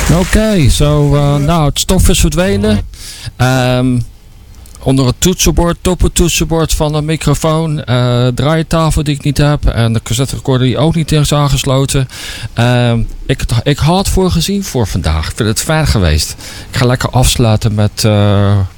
Oké, het stof is verdwenen. Onder het toetsenbord, toetsenbord van de microfoon, draaitafel die ik niet heb en de cassette recorder die ook niet is aangesloten. Ik had voorgezien voor vandaag. Ik vind het fijn geweest. Ik ga lekker afsluiten met